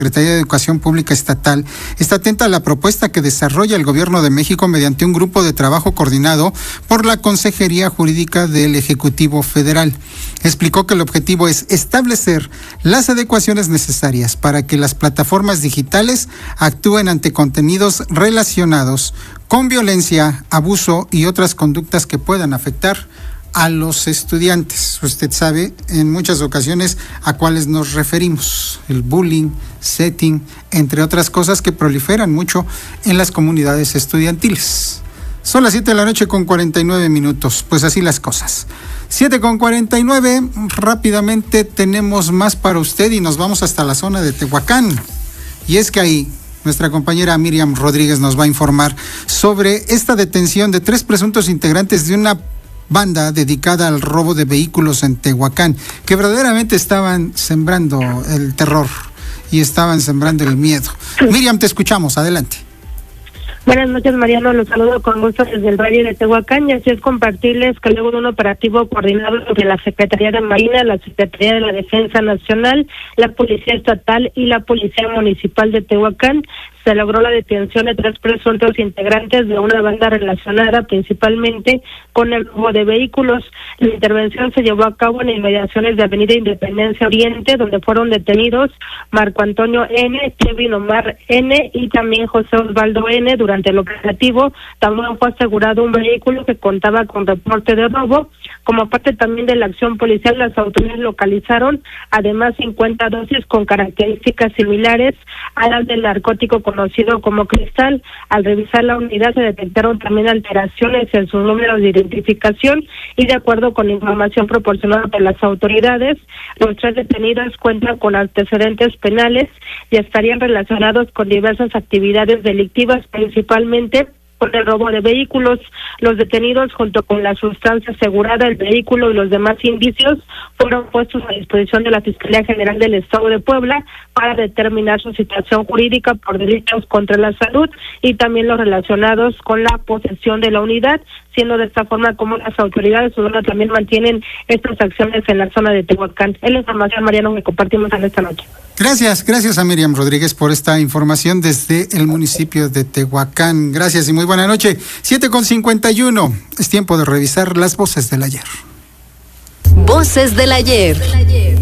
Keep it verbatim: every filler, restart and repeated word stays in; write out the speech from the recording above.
Secretaría de Educación Pública Estatal está atenta a la propuesta que desarrolla el Gobierno de México mediante un grupo de trabajo coordinado por la Consejería Jurídica del Ejecutivo Federal. Explicó que el objetivo es establecer las adecuaciones necesarias para que las plataformas digitales actúen ante contenidos relacionados con violencia, abuso y otras conductas que puedan afectar a los estudiantes. Usted sabe en muchas ocasiones a cuáles nos referimos: el bullying, setting, entre otras cosas que proliferan mucho en las comunidades estudiantiles. Son las siete de la noche con cuarenta y nueve minutos, pues así las cosas. siete con cuarenta y nueve, rápidamente tenemos más para usted y nos vamos hasta la zona de Tehuacán. Y es que ahí nuestra compañera Miriam Rodríguez nos va a informar sobre esta detención de tres presuntos integrantes de una banda dedicada al robo de vehículos en Tehuacán, que verdaderamente estaban sembrando el terror y estaban sembrando el miedo. Miriam, te escuchamos, adelante. Buenas noches, Mariano, los saludo con gusto desde el Valle de Tehuacán, y así es compartirles que luego de un operativo coordinado entre la Secretaría de Marina, la Secretaría de la Defensa Nacional, la Policía Estatal y la Policía Municipal de Tehuacán, se logró la detención de tres presuntos integrantes de una banda relacionada principalmente con el robo de vehículos. La intervención se llevó a cabo en inmediaciones de Avenida Independencia Oriente, donde fueron detenidos Marco Antonio N., Kevin Omar N. y también José Osvaldo N. Durante el operativo también fue asegurado un vehículo que contaba con reporte de robo. Como parte también de la acción policial, las autoridades localizaron además cincuenta dosis con características similares a las del narcótico conocido como cristal. Al revisar la unidad se detectaron también alteraciones en sus números de identificación y, de acuerdo con información proporcionada por las autoridades, los tres detenidos cuentan con antecedentes penales y estarían relacionados con diversas actividades delictivas, principalmente por el robo de vehículos. Los detenidos, junto con la sustancia asegurada, el vehículo y los demás indicios, fueron puestos a disposición de la Fiscalía General del Estado de Puebla para determinar su situación jurídica por delitos contra la salud y también los relacionados con la posesión de la unidad, siendo de esta forma como las autoridades ciudadanas también mantienen estas acciones en la zona de Tehuacán. Es la información, Mariano, que compartimos en esta noche. Gracias, gracias a Miriam Rodríguez por esta información desde el municipio de Tehuacán. Gracias y muy buena noche. siete con cincuenta y uno. Es tiempo de revisar las voces del ayer. Voces del ayer.